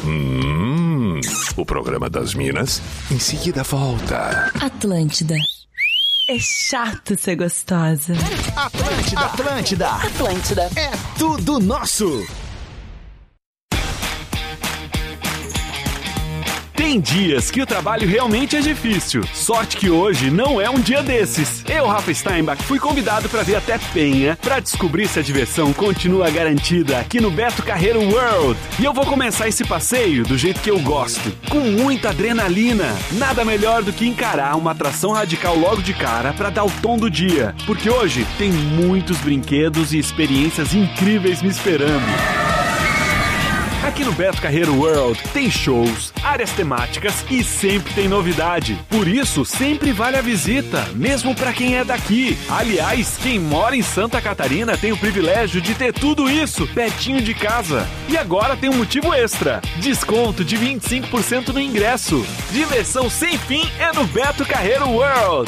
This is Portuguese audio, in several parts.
O programa das Minas em seguida volta. Atlântida. É chato ser gostosa. Atlântida. É tudo nosso. Tem dias que o trabalho realmente é difícil. Sorte que hoje não é um dia desses. Eu, Rafa Steinbach, fui convidado para ver até Penha para descobrir se a diversão continua garantida aqui no Beto Carreiro World. E eu vou começar esse passeio do jeito que eu gosto, com muita adrenalina. Nada melhor do que encarar uma atração radical logo de cara para dar o tom do dia. Porque hoje tem muitos brinquedos e experiências incríveis me esperando. Aqui no Beto Carreiro World tem shows, áreas temáticas e sempre tem novidade. Por isso, sempre vale a visita, mesmo para quem é daqui. Aliás, quem mora em Santa Catarina tem o privilégio de ter tudo isso pertinho de casa. E agora tem um motivo extra: desconto de 25% no ingresso. Diversão sem fim é no Beto Carreiro World.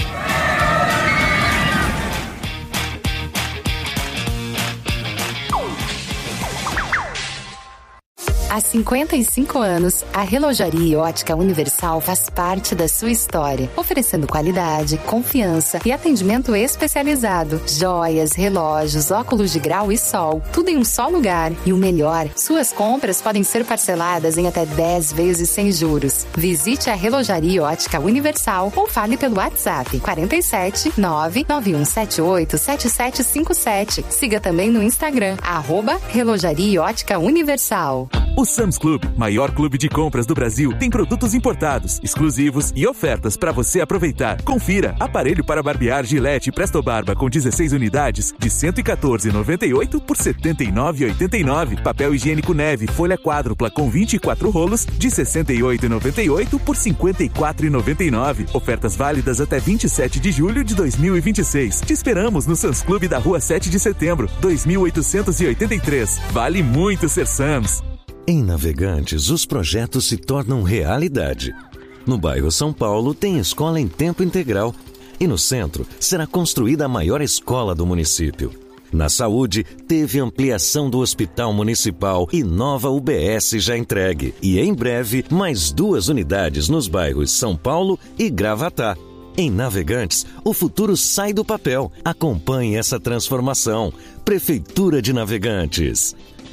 Há 55 anos, a Relojaria e Ótica Universal faz parte da sua história, oferecendo qualidade, confiança e atendimento especializado. Joias, relógios, óculos de grau e sol, tudo em um só lugar. E o melhor, suas compras podem ser parceladas em até 10 vezes sem juros. Visite a Relojaria e Ótica Universal ou fale pelo WhatsApp 47 99178 7757. Siga também no Instagram, @Relojaria e Ótica Universal. O Sam's Club, maior clube de compras do Brasil, tem produtos importados, exclusivos e ofertas para você aproveitar. Confira: aparelho para barbear Gillette Presto Barba com 16 unidades de R$ 114,98 por R$ 79,89. Papel higiênico Neve folha quádrupla com 24 rolos de R$ 68,98 por R$ 54,99. Ofertas válidas até 27 de julho de 2026. Te esperamos no Sam's Club da Rua 7 de Setembro, 2883. Vale muito ser Sam's. Em Navegantes, os projetos se tornam realidade. No bairro São Paulo, tem escola em tempo integral. E no centro, será construída a maior escola do município. Na saúde, teve ampliação do Hospital Municipal e nova UBS já entregue. E em breve, mais 2 unidades nos bairros São Paulo e Gravatá. Em Navegantes, o futuro sai do papel. Acompanhe essa transformação. Prefeitura de Navegantes.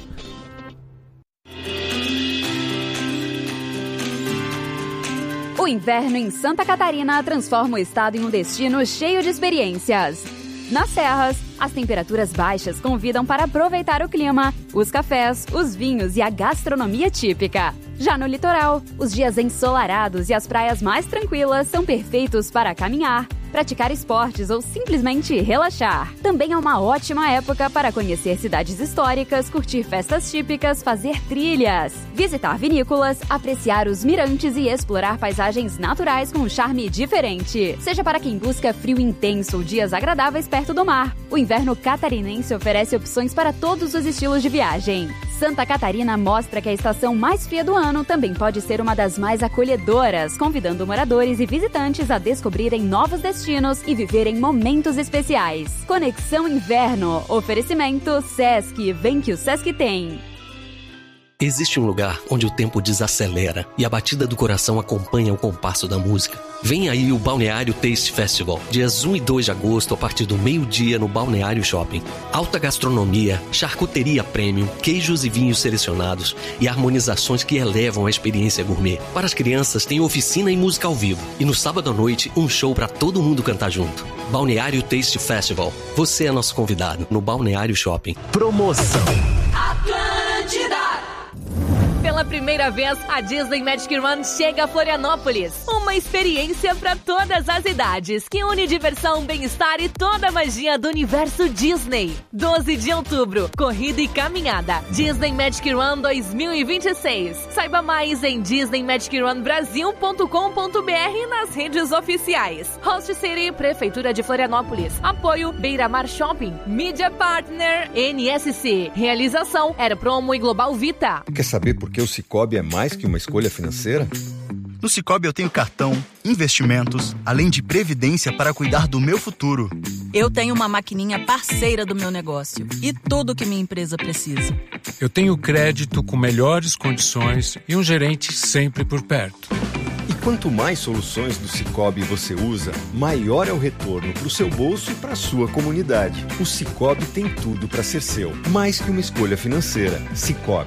O inverno em Santa Catarina transforma o estado em um destino cheio de experiências. Nas serras, as temperaturas baixas convidam para aproveitar o clima, os cafés, os vinhos e a gastronomia típica. Já no litoral, os dias ensolarados e as praias mais tranquilas são perfeitos para caminhar, praticar esportes ou simplesmente relaxar. Também é uma ótima época para conhecer cidades históricas, curtir festas típicas, fazer trilhas, visitar vinícolas, apreciar os mirantes e explorar paisagens naturais com um charme diferente. Seja para quem busca frio intenso ou dias agradáveis perto do mar, o inverno catarinense oferece opções para todos os estilos de viagem. Santa Catarina mostra que a estação mais fria do ano também pode ser uma das mais acolhedoras, convidando moradores e visitantes a descobrirem novos destinos e viverem momentos especiais. Conexão Inverno. Oferecimento Sesc. Vem que o Sesc tem. Existe um lugar onde o tempo desacelera e a batida do coração acompanha o compasso da música. Vem aí o Balneário Taste Festival, dias 1 e 2 de agosto, a partir do meio-dia no Balneário Shopping. Alta gastronomia, charcuteria premium, queijos e vinhos selecionados e harmonizações que elevam a experiência gourmet. Para as crianças tem oficina e música ao vivo. E no sábado à noite, um show para todo mundo cantar junto. Balneário Taste Festival. Você é nosso convidado no Balneário Shopping. Promoção Atlântida. Pela primeira vez, a Disney Magic Run chega a Florianópolis. Uma experiência para todas as idades, que une diversão, bem-estar e toda a magia do universo Disney. 12 de outubro, corrida e caminhada. Disney Magic Run 2026. Saiba mais em disneymagicrunbrasil.com.br e nas redes oficiais. Host City, Prefeitura de Florianópolis. Apoio Beira-Mar Shopping. Mídia Partner NSC. Realização Aeropromo e Global Vita. Quer saber por que o Cicobi é mais que uma escolha financeira? No Sicoob eu tenho cartão, investimentos, além de previdência para cuidar do meu futuro. Eu tenho uma maquininha parceira do meu negócio e tudo que minha empresa precisa. Eu tenho crédito com melhores condições e um gerente sempre por perto. E quanto mais soluções do Sicoob você usa, maior é o retorno para o seu bolso e para a sua comunidade. O Sicoob tem tudo para ser seu, mais que uma escolha financeira. Sicoob.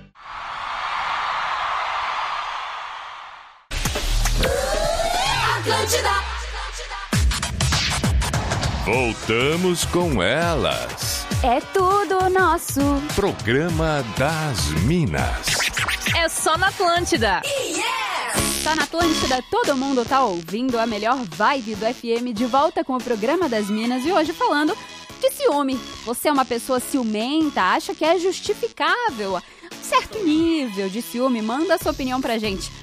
Voltamos com elas. É tudo nosso. Programa das Minas. É só na Atlântida. Tá na Atlântida, todo mundo tá ouvindo a melhor vibe do FM, de volta com o Programa das Minas e hoje falando de ciúme. Você é uma pessoa ciumenta, acha que é justificável um certo nível de ciúme? Manda a sua opinião pra gente.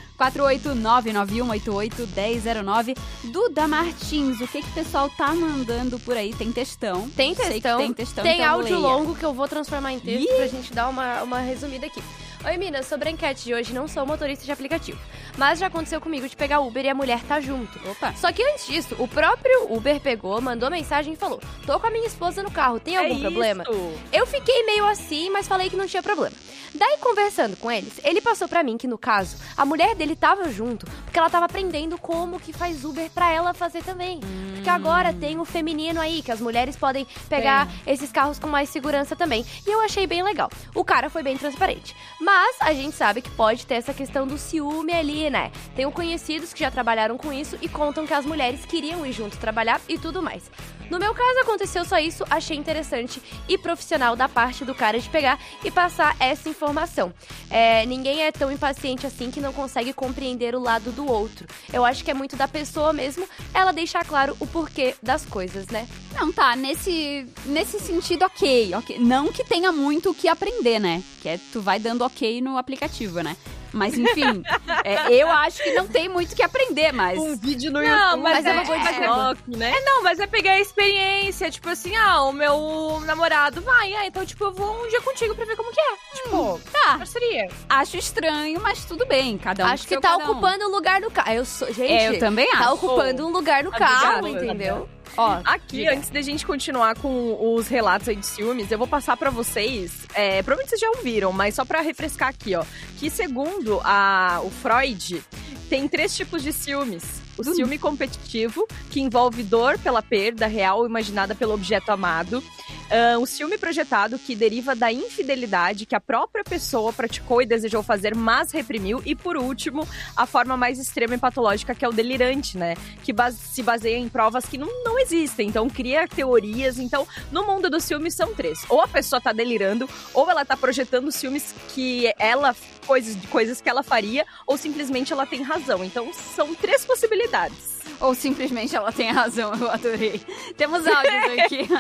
489-9188-1009. Duda Martins, o que o pessoal tá mandando por aí? Tem textão. Tem textão. Tem então áudio leia. longo que eu vou transformar em texto pra gente dar uma resumida aqui. Oi, Minas, sobre a enquete de hoje, não sou motorista de aplicativo, mas já aconteceu comigo de pegar Uber e a mulher tá junto. Opa. Só que antes disso, o próprio Uber pegou, mandou mensagem e falou: tô com a minha esposa no carro, tem algum problema? Eu fiquei meio assim, mas falei que não tinha problema. Daí, conversando com eles, ele passou pra mim que, no caso, a mulher dele tava junto porque ela tava aprendendo como que faz Uber pra ela fazer também. Porque agora tem o feminino aí, que as mulheres podem pegar esses carros com mais segurança também. E eu achei bem legal. O cara foi bem transparente. Mas a gente sabe que pode ter essa questão do ciúme ali, né? Tenho conhecidos que já trabalharam com isso e contam que as mulheres queriam ir junto trabalhar e tudo mais. No meu caso, aconteceu só isso, achei interessante e profissional da parte do cara de pegar e passar essa informação. Ninguém é tão impaciente assim que não consegue compreender o lado do outro. Eu acho que é muito da pessoa mesmo, ela deixar claro o porquê das coisas, né? Não, tá, nesse sentido, ok. Não que tenha muito o que aprender, né? Que tu vai dando ok no aplicativo, né? Mas, enfim, eu acho que não tem muito o que aprender, mas... Um vídeo no YouTube. Mas é uma boa dica, né? Mas é pegar a experiência, tipo assim, o meu namorado vai, então, tipo, eu vou um dia contigo pra ver como que é. Tipo, tá. Parceria. Acho estranho, mas tudo bem, cada um. Acho que tá ocupando um lugar no carro. Eu também acho. Tá ocupando um lugar no carro, entendeu? Ó, aqui, antes da gente continuar com os relatos aí de ciúmes, eu vou passar pra vocês, provavelmente vocês já ouviram, mas só pra refrescar aqui, ó, que segundo o Freud, tem 3 tipos de ciúmes. O ciúme competitivo, que envolve dor pela perda real ou imaginada pelo objeto amado. O ciúme projetado, que deriva da infidelidade que a própria pessoa praticou e desejou fazer, mas reprimiu. E, por último, a forma mais extrema e patológica, que é o delirante, né? Que se baseia em provas que não existem. Então, cria teorias. Então, no mundo dos ciúmes, são 3. Ou a pessoa tá delirando, ou ela tá projetando ciúmes que ela... coisas que ela faria, ou simplesmente ela tem razão. Então, são 3 possibilidades. Ou simplesmente ela tem razão, eu adorei. Temos áudios aqui.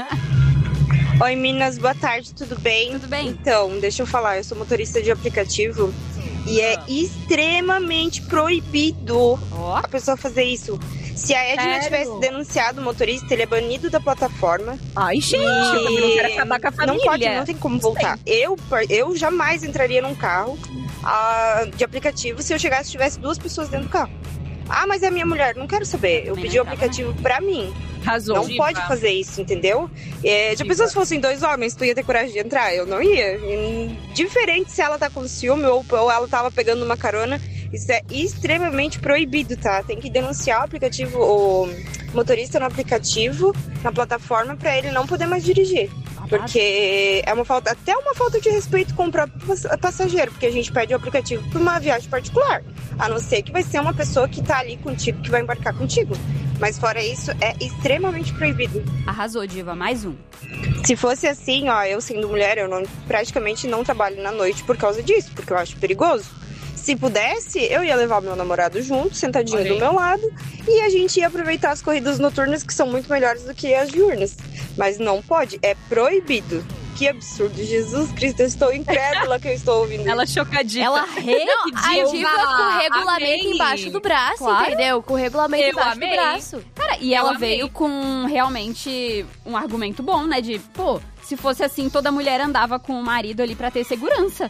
Oi, Minas, boa tarde, tudo bem? Tudo bem. Então, deixa eu falar, eu sou motorista de aplicativo e é extremamente proibido a pessoa fazer isso. Se a Edna tivesse denunciado o motorista, ele é banido da plataforma. Ai, gente, eu também não quero acabar com a família. Não tem como voltar. Eu jamais entraria num carro de aplicativo se eu chegasse e tivesse 2 pessoas dentro do carro. Mas é minha mulher, não quero saber. Eu pedi o aplicativo pra mim. Razão. Não pode fazer isso, entendeu? Já pensou se fossem 2 homens, tu ia ter coragem de entrar? Eu não ia. Diferente se ela tá com ciúme ou ela tava pegando uma carona. Isso é extremamente proibido, tá? Tem que denunciar o aplicativo, o motorista no aplicativo, na plataforma, pra ele não poder mais dirigir. Porque é até uma falta de respeito com o próprio passageiro, porque a gente pede o aplicativo para uma viagem particular. A não ser que vai ser uma pessoa que tá ali contigo, que vai embarcar contigo. Mas fora isso, é extremamente proibido. Arrasou, Diva. Mais um. Se fosse assim, eu sendo mulher, eu praticamente não trabalho na noite por causa disso, porque eu acho perigoso. Se pudesse, eu ia levar meu namorado junto, sentadinho do meu lado, e a gente ia aproveitar as corridas noturnas, que são muito melhores do que as diurnas. Mas não pode, é proibido. Que absurdo, Jesus Cristo, eu estou incrédula que eu estou ouvindo. Ela chocadinha. Ela A diva com o regulamento embaixo do braço, entendeu? Com o regulamento embaixo do braço. Cara, e ela veio com realmente um argumento bom, né? De, se fosse assim, toda mulher andava com o marido ali pra ter segurança.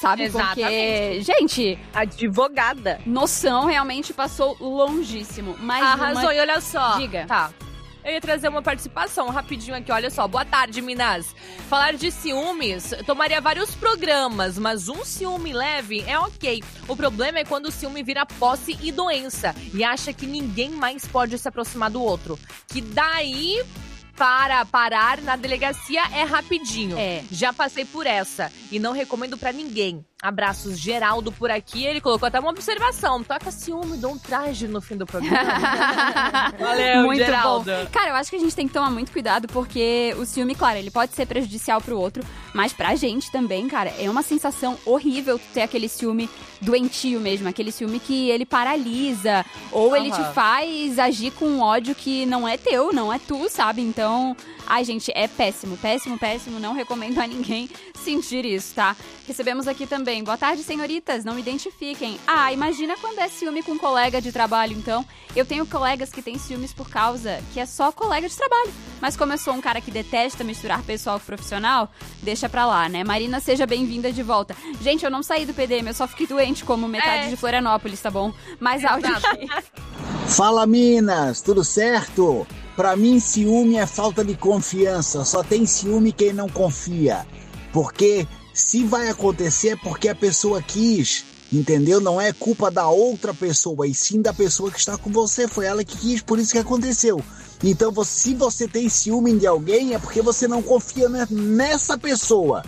sabe? Exatamente. Porque, gente... Advogada. Noção realmente passou longíssimo. Mas arrasou, e olha só. Diga. Tá. Eu ia trazer uma participação rapidinho aqui, olha só. Boa tarde, Minas. Falar de ciúmes tomaria vários programas, mas um ciúme leve é ok. O problema é quando o ciúme vira posse e doença e acha que ninguém mais pode se aproximar do outro. Que daí... Para parar na delegacia é rapidinho. Já passei por essa e não recomendo pra ninguém. Abraços, Geraldo por aqui. Ele colocou até uma observação. Toca ciúme, dou um traje no fim do programa. Valeu, muito Geraldo. Bom. Cara, eu acho que a gente tem que tomar muito cuidado porque o ciúme, claro, ele pode ser prejudicial pro outro, mas pra gente também, cara, é uma sensação horrível ter aquele ciúme doentio mesmo, aquele ciúme que ele paralisa ou ele te faz agir com um ódio que não é teu, não é tu, sabe? Então, ai, gente, é péssimo, péssimo, péssimo. Não recomendo a ninguém sentir isso, tá? Recebemos aqui também. Boa tarde, senhoritas. Não me identifiquem. Ah, imagina quando é ciúme com um colega de trabalho, então. Eu tenho colegas que têm ciúmes por causa que é só colega de trabalho. Mas como eu sou um cara que detesta misturar pessoal com profissional, deixa pra lá, né? Marina, seja bem-vinda de volta. Gente, eu não saí do PDM, eu só fiquei doente como metade de Florianópolis, tá bom? Mais áudio aqui. Fala, Minas. Tudo certo? Pra mim, ciúme é falta de confiança. Só tem ciúme quem não confia. Porque se vai acontecer é porque a pessoa quis, entendeu? Não é culpa da outra pessoa, e sim da pessoa que está com você. Foi ela que quis, por isso que aconteceu. Então, se você tem ciúme de alguém, é porque você não confia nessa pessoa.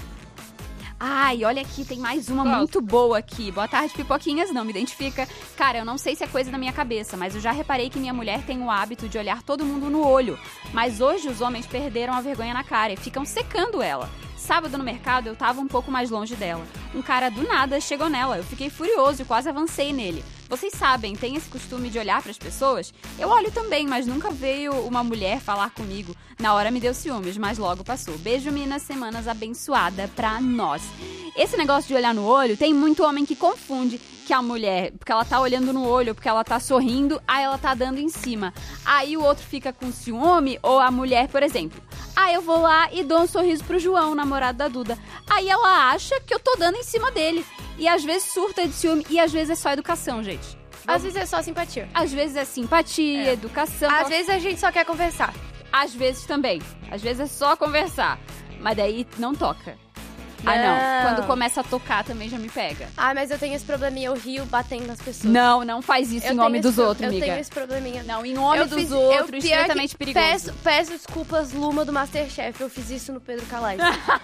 Ai, olha aqui, tem mais uma muito boa aqui. Boa tarde, pipoquinhas, não me identifica. Cara, eu não sei se é coisa da minha cabeça, mas eu já reparei que minha mulher tem o hábito de olhar todo mundo no olho. Mas hoje os homens perderam a vergonha na cara e ficam secando ela. Sábado no mercado eu tava um pouco mais longe dela. Um cara do nada chegou nela, eu fiquei furioso e quase avancei nele. Vocês sabem, tem esse costume de olhar pras pessoas? Eu olho também, mas nunca veio uma mulher falar comigo. Na hora me deu ciúmes, mas logo passou. Beijo, Minas, semanas abençoada pra nós. Esse negócio de olhar no olho, tem muito homem que confunde que a mulher, porque ela tá olhando no olho, porque ela tá sorrindo, aí ela tá dando em cima. Aí o outro fica com ciúme, ou a mulher, por exemplo. Aí eu vou lá e dou um sorriso pro João, namorado da Duda. Aí ela acha que eu tô dando em cima dele. E às vezes surta de ciúme, e às vezes é só educação, gente. Às vezes é só simpatia. Às vezes é simpatia, educação. Às vezes a gente só quer conversar. Às vezes também. Às vezes é só conversar. Mas daí não toca. Ah, não. Quando começa a tocar também já me pega. Ah, mas eu tenho esse probleminha, eu rio batendo nas pessoas. Não faz isso em nome dos outros, amiga. Eu tenho esse probleminha. Não, em nome dos outros, extremamente perigoso. Peço desculpas, Luma do Masterchef, eu fiz isso no Pedro Calais.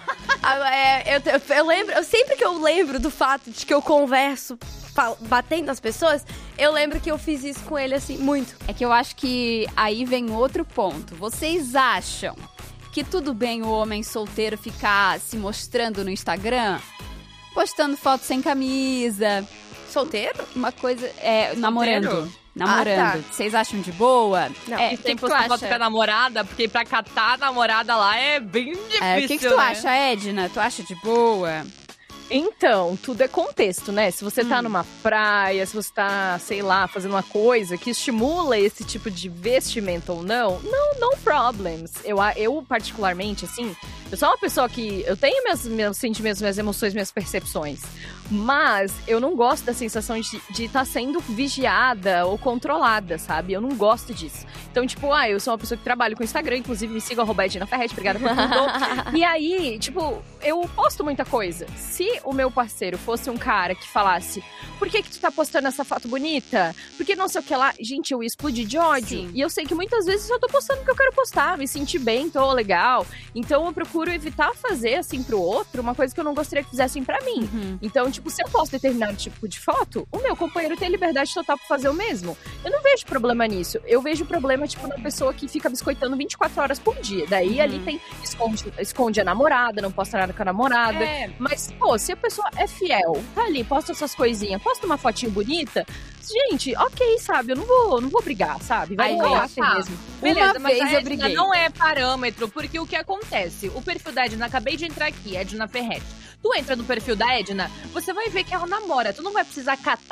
Sempre que eu lembro do fato de que eu converso batendo nas pessoas, eu lembro que eu fiz isso com ele, assim, muito. É que eu acho que aí vem outro ponto. Vocês acham que tudo bem o homem solteiro ficar se mostrando no Instagram? Postando foto sem camisa. Solteiro? Uma coisa... namorando. Tá. Vocês acham de boa? Não, tem que postar foto com a namorada, porque pra catar a namorada lá é bem difícil, o que tu acha, Edna? Tu acha de boa? Então, tudo é contexto, né? Se você tá numa praia, se você tá, sei lá, fazendo uma coisa que estimula esse tipo de vestimenta ou não, no problems. Eu particularmente, assim, eu sou uma pessoa que... Eu tenho meus sentimentos, minhas emoções, minhas percepções. Mas eu não gosto da sensação de estar sendo vigiada ou controlada, sabe? Eu não gosto disso. Então, tipo, eu sou uma pessoa que trabalha com Instagram, inclusive me siga, @EdnaFerretti, obrigada por tudo. E aí, tipo, eu posto muita coisa. Se o meu parceiro fosse um cara que falasse, por que tu tá postando essa foto bonita? Porque não sei o que lá. Gente, eu ia explodir de ódio. Sim. E eu sei que muitas vezes eu tô postando o que eu quero postar, me sentir bem, tô legal. Então eu procuro evitar fazer, assim, pro outro, uma coisa que eu não gostaria que fizessem pra mim. Uhum. Então, tipo, se eu posto determinado tipo de foto, o meu companheiro tem liberdade total pra fazer o mesmo. Eu não vejo problema nisso. Eu vejo problema, tipo, na pessoa que fica biscoitando 24 horas por dia. Daí ali tem, esconde a namorada, não posta nada com a namorada. Mas, pô, se a pessoa é fiel, tá ali, posta suas coisinhas, posta uma fotinho bonita, gente, ok, sabe? Eu não vou brigar, sabe? Vai no caráter mesmo. Beleza, mas a Edna não é parâmetro, porque o que acontece? O perfil da Edna, acabei de entrar aqui, Edna Ferretti. Tu entra no perfil da Edna, você vai ver que ela namora. Tu não vai precisar catar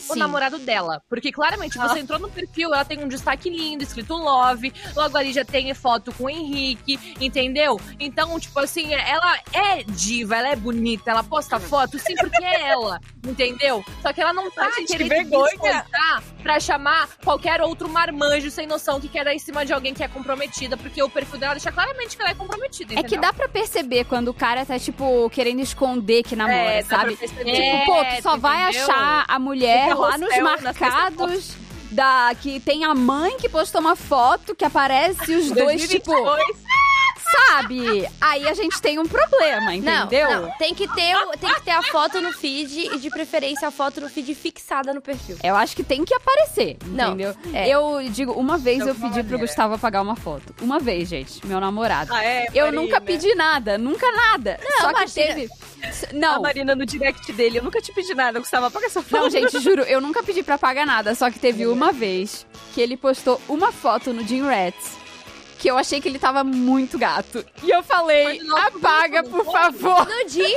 o namorado dela. Porque claramente você entrou no perfil, ela tem um destaque lindo, escrito love, logo ali já tem foto com o Henrique, entendeu? Então, tipo assim, ela é diva, ela é bonita, ela posta foto sim porque é ela, entendeu? Só que ela não tá querendo descontar pra chamar qualquer outro marmanjo sem noção que quer dar em cima de alguém que é comprometida, porque o perfil dela deixa claramente que ela é comprometida, entendeu? É que dá pra perceber quando o cara tá, tipo, querendo esconder que namora, sabe? Tipo, pô, tu só vai achar a mulher lá nos marcados que tem a mãe que postou uma foto que aparece os dois, 2022. Tipo... Sabe? Aí a gente tem um problema, entendeu? Não. Tem que ter a foto no feed e, de preferência, a foto no feed fixada no perfil. Eu acho que tem que aparecer, entendeu? Eu digo, uma vez eu pedi pro Gustavo apagar uma foto. Uma vez, gente, meu namorado. Eu nunca pedi nada, nunca nada. Não, só que teve... Não. A Marina no direct dele, eu nunca te pedi nada, Gustavo, apaga essa foto. Não, gente, juro, eu nunca pedi pra apagar nada. Só que teve uma vez que ele postou uma foto no Gym Rats que eu achei que ele tava muito gato. E eu falei, apaga, por favor. No Gym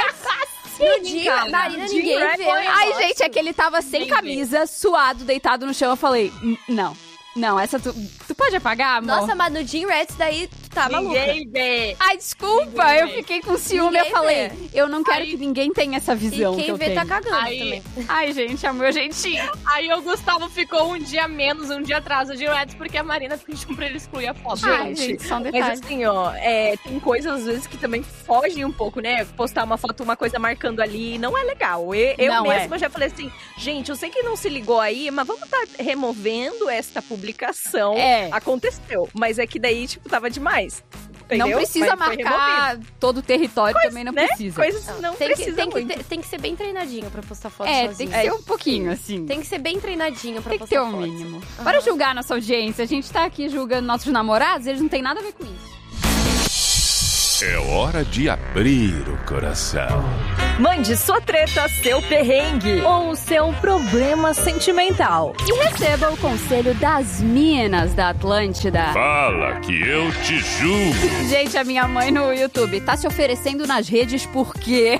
Rats? No Gym, Marina, ninguém vê. Ai, gente, é que ele tava sem camisa, suado, deitado no chão. Eu falei, não, essa tu pode apagar, amor? Nossa, mas no Gym Rats daí tu tá maluca. Ninguém vê. Ai, desculpa, eu fiquei com ciúme. Eu falei, eu não quero que ninguém tenha essa visão que eu tenho. E quem vê tá cagando também. Ai, gente, é o meu jeitinho. Aí o Gustavo ficou um dia atrás do Gym Rats, porque a Marina pediu pra ele excluir a foto. Gente, só um detalhe. Mas assim, ó, tem coisas às vezes que também fogem um pouco, né? Postar uma foto, uma coisa marcando ali, não é legal. Eu mesma já falei assim, gente, eu sei que não se ligou aí, mas vamos estar removendo esta publicação. Aconteceu. Mas é que daí, tipo, tava demais. Entendeu? Não precisa marcar todo o território, também não precisa. Coisas não precisa muito. Tem que ser bem treinadinho pra postar foto sozinho. Tem que ser um pouquinho, assim. Tem que ser bem treinadinho pra postar foto. Tem que ter o mínimo. Para julgar nossa audiência, a gente tá aqui julgando nossos namorados, eles não tem nada a ver com isso. É hora de abrir o coração. Mande sua treta, seu perrengue ou seu problema sentimental. E receba o conselho das minas da Atlântida. Fala que eu te julgo. Gente, a minha mãe no YouTube tá se oferecendo nas redes por quê?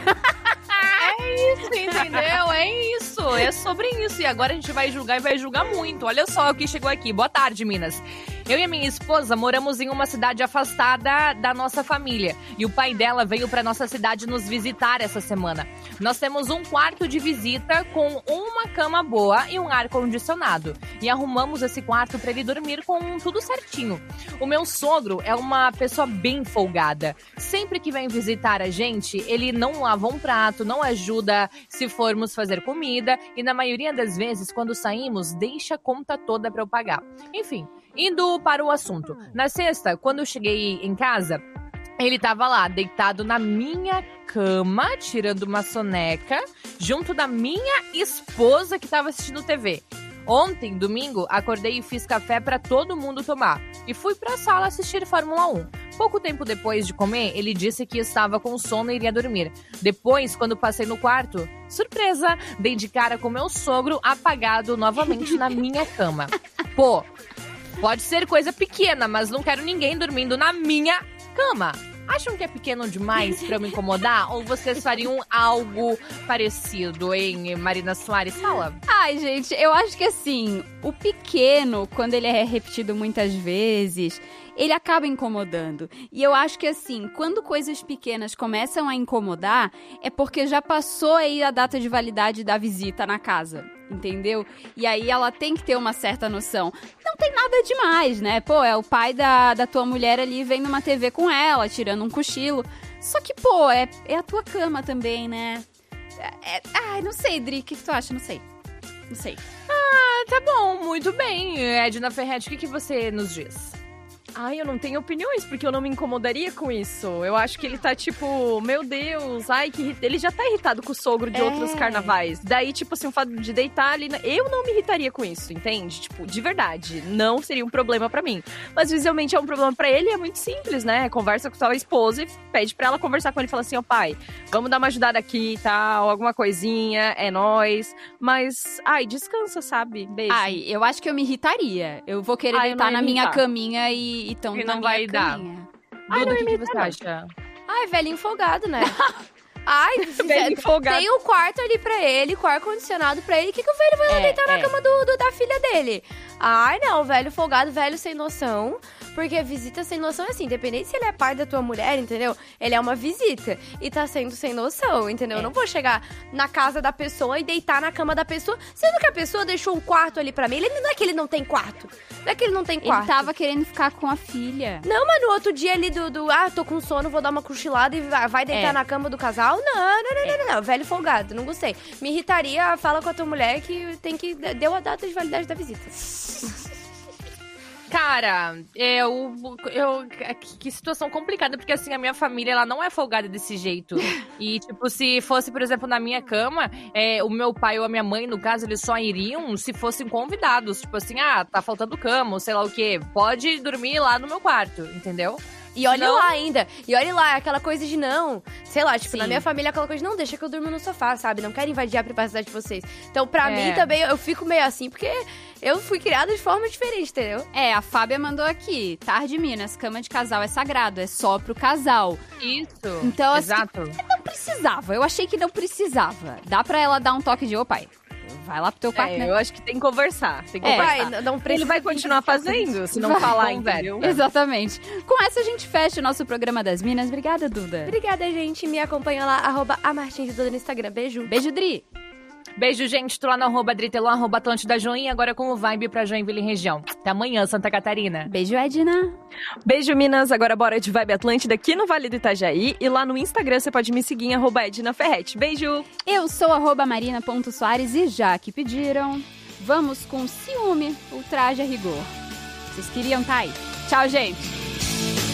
É isso, entendeu? É isso. É sobre isso. E agora a gente vai julgar e vai julgar muito. Olha só o que chegou aqui. Boa tarde, Minas. Eu e a minha esposa moramos em uma cidade afastada da nossa família. E o pai dela veio pra nossa cidade nos visitar essa semana. Nós temos um quarto de visita com uma cama boa e um ar-condicionado. E arrumamos esse quarto pra ele dormir com tudo certinho. O meu sogro é uma pessoa bem folgada. Sempre que vem visitar a gente, ele não lava um prato, não ajuda se formos fazer comida. E na maioria das vezes, quando saímos, deixa a conta toda pra eu pagar. Enfim, indo para o assunto. Na sexta, quando eu cheguei em casa, ele tava lá, deitado na minha cama, tirando uma soneca, junto da minha esposa que tava assistindo TV. Ontem, domingo, acordei e fiz café pra todo mundo tomar. E fui pra sala assistir Fórmula 1. Pouco tempo depois de comer, ele disse que estava com sono e iria dormir. Depois, quando passei no quarto, surpresa, dei de cara com meu sogro apagado novamente na minha cama. Pô, pode ser coisa pequena, mas não quero ninguém dormindo na minha cama. Acham que é pequeno demais pra eu me incomodar? Ou vocês fariam algo parecido, hein, Marina Soares? Fala. Ai, gente, eu acho que assim, o pequeno, quando ele é repetido muitas vezes, ele acaba incomodando. E eu acho que assim, quando coisas pequenas começam a incomodar, é porque já passou aí a data de validade da visita na casa. Entendeu? E aí ela tem que ter uma certa noção. Não tem nada demais, né? Pô, é o pai da tua mulher ali vendo uma TV com ela, tirando um cochilo. Só que, pô, é a tua cama também, né? Ai, não sei, Dri, o que tu acha? Não sei. Ah, tá bom, muito bem. Edna Ferretti, o que você nos diz? Ai, eu não tenho opiniões, porque eu não me incomodaria com isso. Eu acho que ele tá tipo, meu Deus, ai, que ele já tá irritado com o sogro de outros carnavais. Daí, tipo assim, o fato de deitar ali, eu não me irritaria com isso, entende? Tipo, de verdade, não seria um problema pra mim. Mas visualmente é um problema pra ele e é muito simples, né? Conversa com sua esposa e pede pra ela conversar com ele e fala assim, ó pai, vamos dar uma ajudada aqui e tal, alguma coisinha, é nóis. Mas, ai, descansa, sabe? Beijo. Ai, eu acho que eu me irritaria. Eu vou querer deitar na minha caminha e então não vai dar. Duda, o que você acha? Ai, velhinho folgado, né? Ai, Velho folgado. tem um quarto ali pra ele, com ar-condicionado pra ele. O que o velho vai lá deitar na cama da filha dele? Ai, não, velho folgado, velho sem noção. Porque visita sem noção é assim, independente se ele é pai da tua mulher, entendeu? Ele é uma visita e tá sendo sem noção, entendeu? Eu não vou chegar na casa da pessoa e deitar na cama da pessoa, sendo que a pessoa deixou um quarto ali pra mim. Não é que ele não tem quarto. Não é que ele não tem quarto. Ele tava querendo ficar com a filha. Não, mas no outro dia ali tô com sono, vou dar uma cochilada e vai deitar na cama do casal? Não. Velho folgado, não gostei. Me irritaria, fala com a tua mulher que deu a data de validade da visita. Cara, que situação complicada, porque assim, a minha família, ela não é folgada desse jeito. E, tipo, se fosse, por exemplo, na minha cama, o meu pai ou a minha mãe, no caso, eles só iriam se fossem convidados. Tipo assim, tá faltando cama, ou sei lá o quê. Pode dormir lá no meu quarto, entendeu? E olha lá ainda. E olha lá, aquela coisa de não. Sei lá, tipo, na minha família, aquela coisa de não, deixa que eu durmo no sofá, sabe? Não quero invadir a privacidade de vocês. Então, pra mim também, eu fico meio assim, porque eu fui criada de forma diferente, entendeu? A Fábia mandou aqui. Tarde, Minas, cama de casal é sagrado, é só pro casal. Isso. Então, exato. Assim, não precisava. Eu achei que não precisava. Dá pra ela dar um toque de, ô pai, vai lá pro teu quarto, né? Eu acho que tem que conversar. Ele vai continuar fazendo, se não falar, entendeu? Exatamente. Com essa, a gente fecha o nosso programa das Minas. Obrigada, Duda. Obrigada, gente. Me acompanha lá, @amartinsduda no Instagram. Beijo. Beijo, Dri. Beijo, gente. Tô lá no @Dritelon, @Atlântida Joinha, agora com o Vibe pra Joinville e região. Até amanhã, Santa Catarina. Beijo, Edna. Beijo, Minas. Agora bora de Vibe Atlântida aqui no Vale do Itajaí. E lá no Instagram você pode me seguir em @EdnaFerretti. Beijo. Eu sou @Marina.Soares e já que pediram, vamos com Ciúme, Ultraje a Rigor. Vocês queriam, tá aí. Tchau, gente.